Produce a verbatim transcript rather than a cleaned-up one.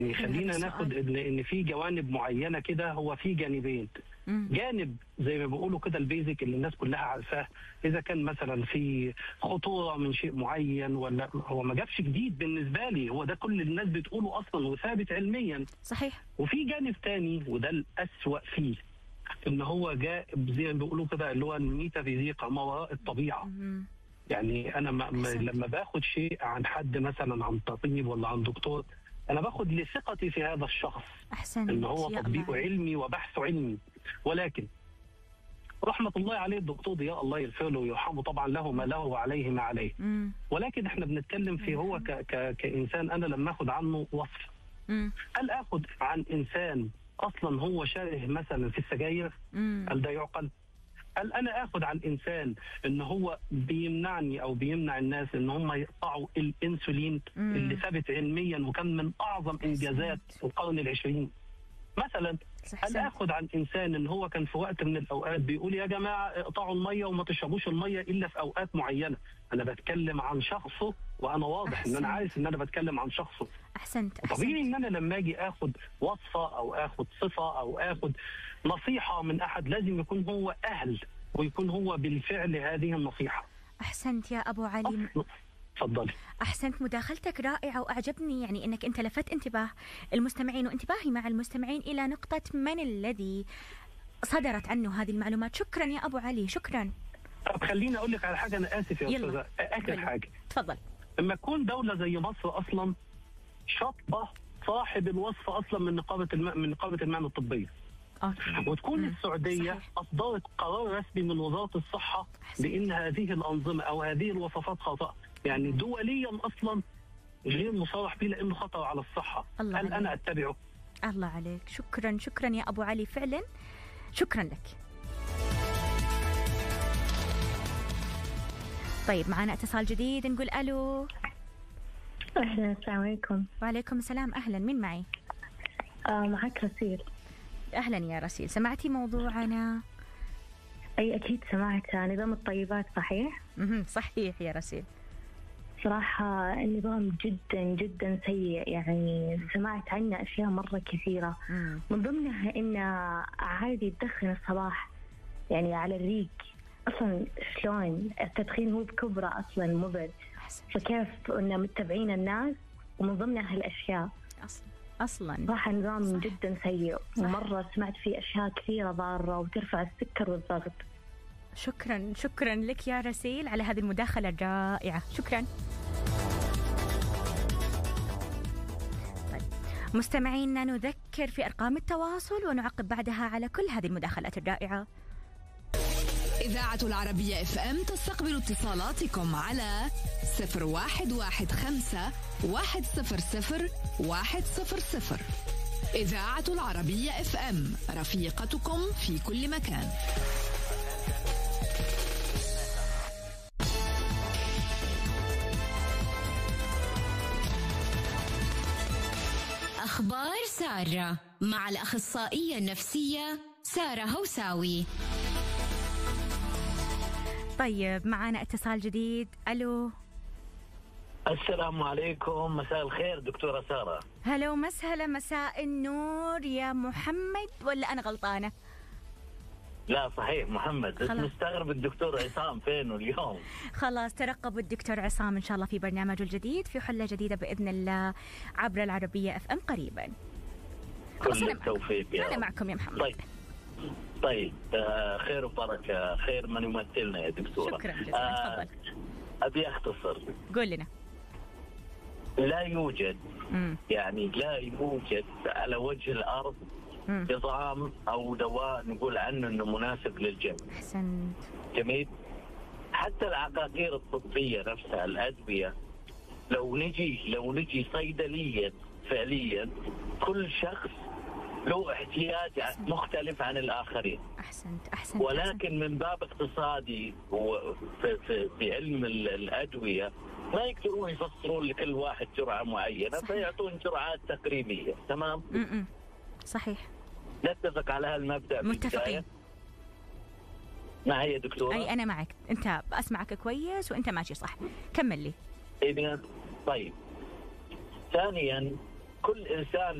خلينا ناخد ان ان في جوانب معينه كده، هو في جانبين. مم. جانب زي ما بيقولوا كده البيزك اللي الناس كلها عارفاه، اذا كان مثلا في خطوره من شيء معين، ولا هو ما جابش جديد بالنسبه لي، هو ده كل الناس بتقوله اصلا وثابت علميا. صحيح. وفي جانب تاني وده الاسوأ فيه، ان هو جاء زي ما بيقولوا كده اللي هو الميتافيزيقا، ما وراء الطبيعه. مم. يعني انا ما ما- لما باخد شيء عن حد مثلا عن طبيب ولا عن دكتور، انا باخد لثقتي في هذا الشخص أحسنت ان هو يا تطبيقه الله. علمي وبحثه علمي. ولكن رحمه الله عليه الدكتور ضياء، الله يغفر له ويرحمه، طبعا له ما له وعليه ما عليه. مم. ولكن احنا بنتكلم في هو ك ك كانسان. انا لما اخد عنه وصف، مم. هل اخد عن انسان اصلا هو شاره مثلا في السجاير؟ مم. هل ده يعقل؟ هل انا اخد عن انسان ان هو بيمنعني او بيمنع الناس ان هم يقطعوا الانسولين مم. اللي ثابت علميا وكان من اعظم انجازات القرن العشرين مثلا؟ صح هل صح. اخد عن انسان ان هو كان في وقت من الاوقات بيقول يا جماعه اقطعوا الميه وما تشربوش الميه الا في اوقات معينه؟ انا بتكلم عن شخصه، وانا واضح أحسنت. ان انا عارف ان انا بتكلم عن شخصه. أحسنت طبيعي أحسنت. ان انا لما اجي اخد وصفه او اخد صفه او اخد نصيحه من احد، لازم يكون هو اهل ويكون هو بالفعل هذه النصيحه. أحسنت يا أبو علي. تفضلي. أحسنت، مداخلتك رائعة وأعجبني، يعني أنك أنت لفت انتباه المستمعين وانتباهي مع المستمعين إلى نقطة من الذي صدرت عنه هذه المعلومات. شكرا يا أبو علي، شكرا. طب خليني اقول لك على حاجه، انا اسف يا يلا. استاذه، اخر يلا. حاجه. تفضل. لما تكون دوله زي مصر اصلا شاطه صاحب الوصفه اصلا من نقابه الم... من نقابه المهن الطبيه، أوكي. وتكون مم. السعوديه صحيح. اصدرت قرار رسمي من وزاره الصحه أحسنت. بان هذه الانظمه او هذه الوصفات خاطئه، يعني دوليا اصلا غير مصرح به لانه خطر على الصحه. الله هل عليك. انا اتبعه؟ الله عليك، شكرا شكرا يا أبو علي، فعلا شكرا لك. طيب معنا اتصال جديد، نقول ألو. أهلا، السلام عليكم. وعليكم السلام، أهلا، مين معي؟ آه معك رسيل. أهلا يا رسيل، سمعتي موضوعنا؟ أي أكيد سمعت. نظام الطيبات صحيح؟ مهم. صحيح يا رسيل. صراحة النظام جدا جدا سيء، يعني سمعت عنه أشياء مرة كثيرة. مم. من ضمنها إن عادي تدخن الصباح يعني على الريق. أصلا شلون التدخين هو بكبره أصلا مضر، أحسن. فكيف إن متبعين الناس ومن ضمنها هالأشياء؟ أصلا أصلا صراحة نظام صح. جدا سيء، ومرة سمعت فيه أشياء كثيرة ضارة وترفع السكر والضغط. شكرا شكرا لك يا رسيل على هذه المداخلة الرائعة، شكرا. طيب مستمعينا، نذكر في أرقام التواصل ونعقب بعدها على كل هذه المداخلات الرائعة. إذاعة العربية اف ام تستقبل اتصالاتكم على صفر واحد واحد خمسة واحد صفر صفر واحد صفر صفر. إذاعة العربية اف ام، رفيقتكم في كل مكان. أخبار سارة مع الأخصائية النفسية سارة هوساوي. طيب معنا اتصال جديد، ألو. السلام عليكم، مساء الخير دكتورة سارة. هلا ومسهلا، مساء النور يا محمد، ولا أنا غلطانة؟ لا صحيح محمد، بس خلاص. مستغرب الدكتور عصام فينه اليوم. خلاص، ترقبوا الدكتور عصام إن شاء الله في برنامجه الجديد في حلة جديدة بإذن الله عبر العربية اف ام قريبا. خلاص كل أنا معكم. التوفيق يا أنا رب. معكم يا محمد. طيب طيب آه خير وبركة، خير من يمثلنا يا دكتورة. شكرا جزيلا، آه تفضل. أبي أختصر. قول لنا. لا يوجد مم. يعني لا يوجد على وجه الأرض مم. نظام أو دواء نقول عنه أنه مناسب للجميع. أحسنت. جميل. حتى العقاقير الطبية نفسها، الأدوية، لو نجي لو نجي صيدليا فعليا كل شخص له احتياج مختلف عن الآخرين. أحسنت أحسنت. ولكن من باب اقتصادي وفي في, في علم ال- الأدوية ما يقدرون يفسرون لكل واحد جرعة معينة، صحيح. فيعطون جرعات تقريبية. تمام. م-م. صحيح. نتفق على هالمبدأ. متفقين. معي يا دكتورة؟ أي أنا معك، أنت أسمعك كويس وأنت ماشي صح، كمل لي. إذن طيب. ثانيا كل إنسان